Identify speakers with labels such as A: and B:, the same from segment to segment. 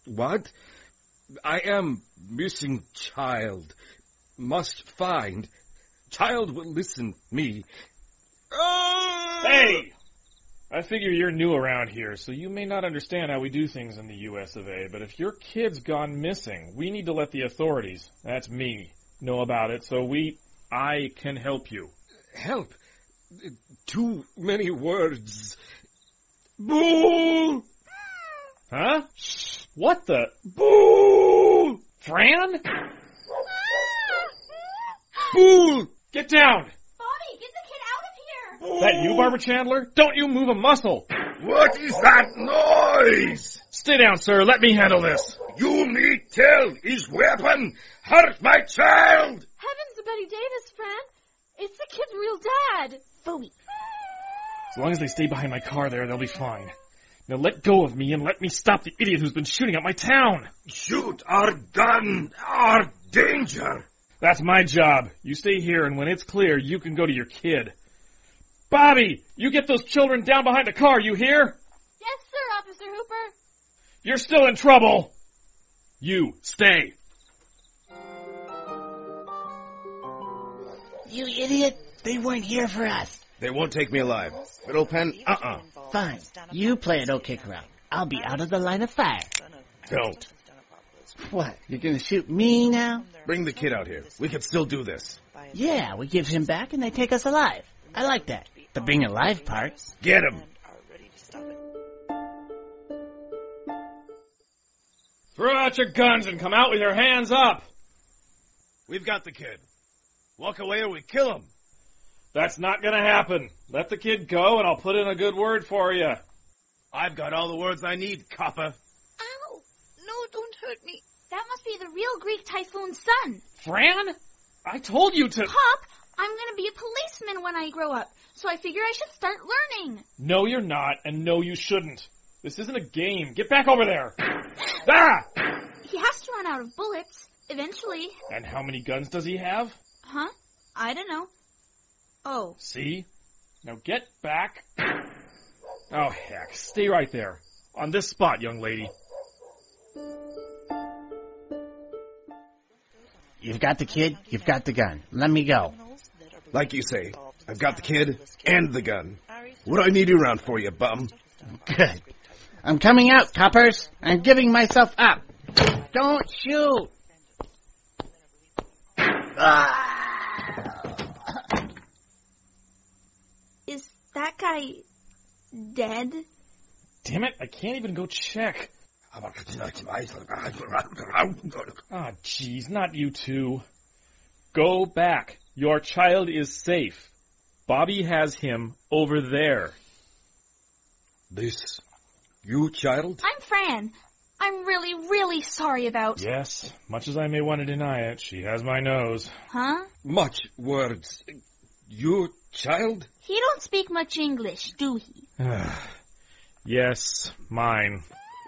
A: What? I am missing child. Must find. Child will listen me.
B: Hey! I figure you're new around here, so you may not understand how we do things in the US of A, but if your kid's gone missing, we need to let the authorities, that's me, know about it, so I can help you.
A: Help? Too many words. Boo!
B: Huh? What the?
A: Boo!
B: Fran?
A: Boo!
B: Get down!
C: Bobby, get the kid out of here!
A: Boo!
B: That you, Barbara Chandler? Don't you move a muscle!
A: What is that noise?
B: Stay down, sir. Let me handle this.
A: You me tell his weapon hurt my child.
C: Heavens to Betty Davis, Fran. It's the kid's real dad. Phooey.
B: As long as they stay behind my car there, they'll be fine. Now let go of me and let me stop the idiot who's been shooting at my town.
A: Shoot our gun, our danger.
B: That's my job. You stay here, and when it's clear, you can go to your kid. Bobby, you get those children down behind the car, you hear?
C: Yes, sir, Officer Hooper.
B: You're still in trouble. You, stay.
D: You idiot. They weren't here for us.
A: They won't take me alive. Fiddlepen,
D: Fine. You play it, don't kick around. I'll be out of the line of fire.
A: Don't.
D: What, you're gonna shoot me now?
A: Bring the kid out here. We can still do this.
D: Yeah, we give him back and they take us alive. I like that. The being alive part.
A: Get him.
B: Throw out your guns and come out with your hands up.
A: We've got the kid. Walk away or we kill him.
B: That's not gonna happen. Let the kid go and I'll put in a good word for you.
A: I've got all the words I need, copper.
C: Ow! No, don't hurt me. That must be the real Greek typhoon's son.
B: Fran? I told you to...
C: Pop, I'm gonna be a policeman when I grow up, so I figure I should start learning.
B: No, you're not, and no, you shouldn't. This isn't a game. Get back over there. Ah!
C: He has to run out of bullets, eventually.
B: And how many guns does he have?
C: Huh? I don't know. Oh.
B: See? Now get back. Oh, heck. Stay right there. On this spot, young lady.
D: You've got the kid, you've got the gun. Let me go.
A: Like you say, I've got the kid and the gun. What do I need you around for, you bum?
D: Good. I'm coming out, coppers. I'm giving myself up. Don't shoot.
C: Is that guy dead?
B: Damn it, I can't even go check. Ah, jeez, not you two. Go back. Your child is safe. Bobby has him over there.
A: This, you child?
C: I'm Fran. I'm really, really sorry about...
B: Yes, much as I may want to deny it, she has my nose.
C: Huh?
A: Much words. You child?
C: He don't speak much English, do he?
B: Yes, mine.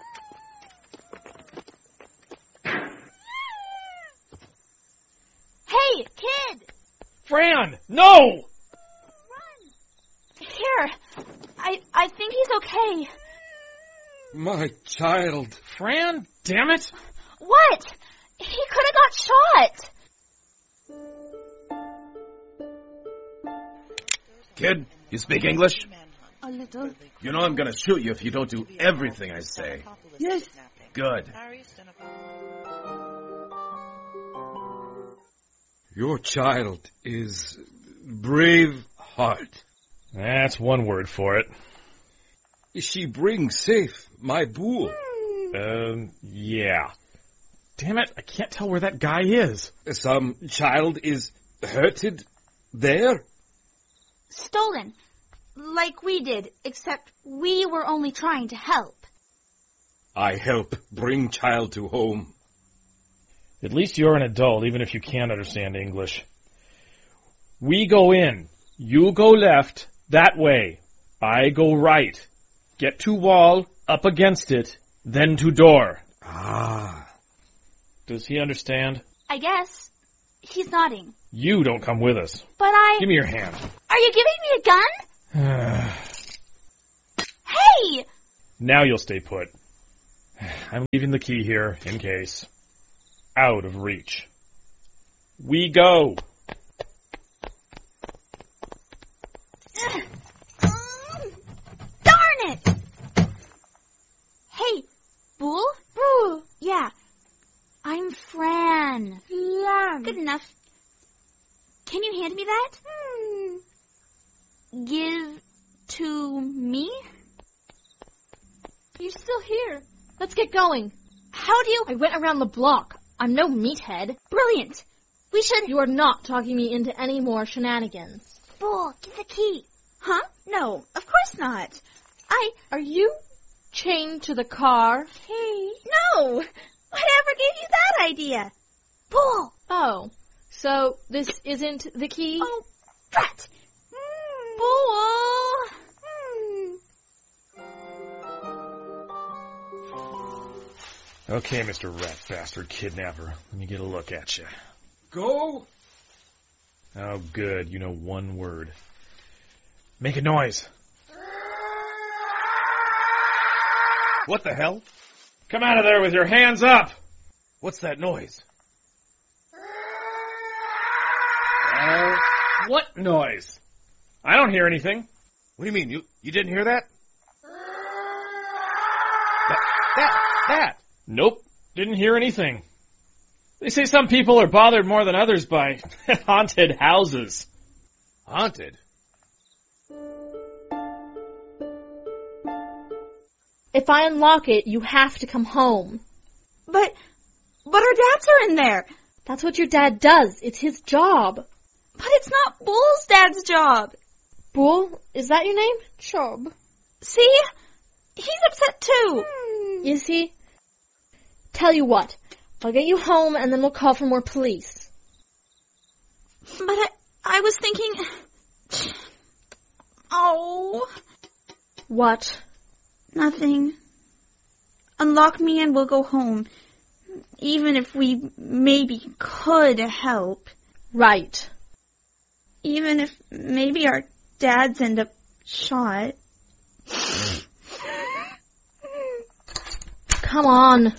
C: Hey, kid!
B: Fran, no!
C: Run! Here, I think he's okay.
A: My child.
B: Fran, damn it!
C: What? He could have got shot.
A: Kid, you speak English?
C: A little.
A: You know I'm gonna shoot you if you don't do everything I say.
D: Yes.
A: Good. Your child is brave heart.
B: That's one word for it.
A: She brings safe my bull.
B: Yeah. Damn it, I can't tell where that guy is.
A: Some child is hurted there?
C: Stolen. Like we did, except we were only trying to help.
A: I help bring child to home.
B: At least you're an adult, even if you can't understand English. We go in. You go left, that way. I go right. Get to wall, up against it, then to door.
A: Ah.
B: Does he understand?
C: I guess. He's nodding.
B: You don't come with us.
C: But
B: Give me your hand.
C: Are you giving me a gun? Hey!
B: Now you'll stay put. I'm leaving the key here, in case. Out of reach. We go!
C: Darn it! Hey, Bull?
E: Bull.
C: Yeah, I'm Fran.
E: Lamb.
C: Good enough. Can you hand me that? Give to me?
E: You're still here. Let's get going.
C: How do you...
E: I went around the block. I'm no meathead.
C: Brilliant. We should...
E: You are not talking me into any more shenanigans.
C: Bull, give the key. Huh? No, of course not.
E: Are you chained to the car?
C: Hey. No! Whatever gave you that idea? Bull!
E: Oh, so this isn't the key?
C: Oh, drat! Bull!
B: Okay, Mr. Rat Bastard Kidnapper. Let me get a look at you.
A: Go!
B: Oh, good. You know one word. Make a noise.
A: What the hell?
B: Come out of there with your hands up!
A: What's that noise?
B: What noise? I don't hear anything.
A: What do you mean? You didn't hear that? That!
B: Nope, didn't hear anything. They say some people are bothered more than others by haunted houses.
A: Haunted?
E: If I unlock it, you have to come home.
C: But our dads are in there.
E: That's what your dad does. It's his job.
C: But it's not Bull's dad's job.
E: Bull, is that your name? Chob.
C: See? He's upset too.
E: You see? Tell you what, I'll get you home and then we'll call for more police.
C: But I was thinking... Oh.
E: What?
C: Nothing. Unlock me and we'll go home. Even if we maybe could help.
E: Right.
C: Even if maybe our dads end up shot.
E: Come on.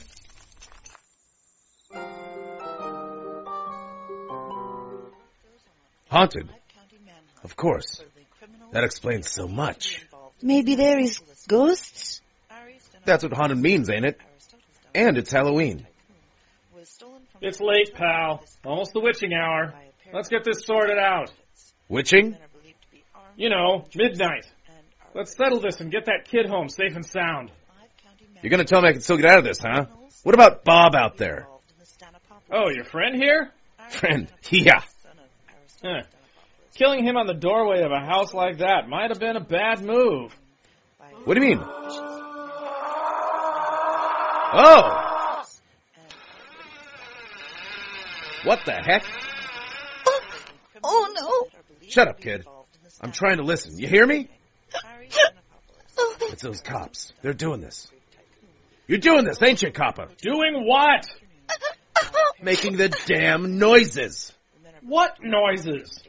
A: Haunted? Of course. That explains so much.
F: Maybe there is ghosts?
A: That's what haunted means, ain't it? And it's Halloween.
B: It's late, pal. Almost the witching hour. Let's get this sorted out.
A: Witching?
B: You know, midnight. Let's settle this and get that kid home safe and sound.
A: You're gonna tell me I can still get out of this, huh? What about Bob out there?
B: Oh, your friend here?
A: Friend, yeah.
B: Huh. Killing him on the doorway of a house like that might have been a bad move.
A: What do you mean? Oh! What the heck?
F: Oh no!
A: Shut up, kid. I'm trying to listen. You hear me? It's those cops. They're doing this. You're doing this, ain't you, Coppa?
B: Doing what?
A: Making the damn noises.
B: What noises?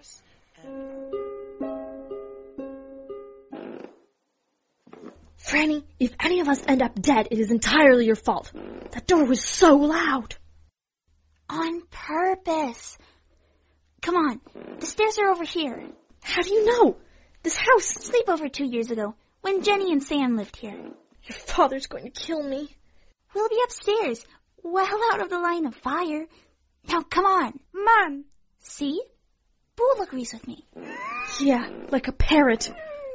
E: Franny, if any of us end up dead, it is entirely your fault. That door was so loud.
C: On purpose. Come on. The stairs are over here.
E: How do you know? This house...
C: Sleepover 2 years ago, when Jenny and Sam lived here.
E: Your father's going to kill me.
C: We'll be upstairs, well out of the line of fire. Now, come on. Mom. See? Bull agrees with me.
E: Yeah, like a parrot.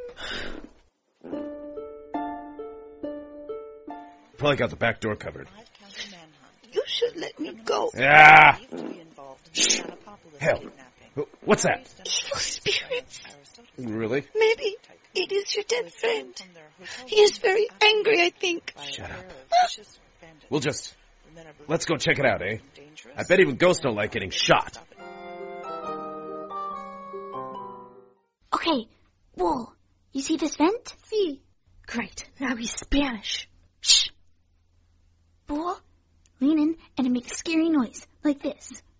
A: Probably got the back door covered.
F: You should let me go.
A: Ah! Shh. Hell. What's that?
F: Evil spirits.
A: Really?
F: Maybe it is your dead friend. He is very angry, I think.
A: Shut up. Let's go check it out, eh? I bet even ghosts don't like getting shot.
C: Okay, Bull, you see this vent?
E: See? Great, now he's Spanish.
C: Shh. Bull, lean in and make a scary noise, like this.